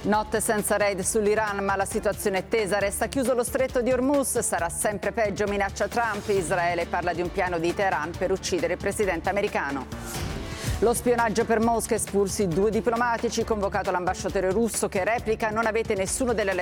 Notte senza raid sull'Iran, ma la situazione è tesa. Resta chiuso lo stretto di Hormuz, sarà sempre peggio, minaccia Trump. Israele parla di un piano di Teheran per uccidere il presidente americano. Lo spionaggio per Mosca, espulsi 2 diplomatici, convocato l'ambasciatore russo che replica: non avete nessuno delle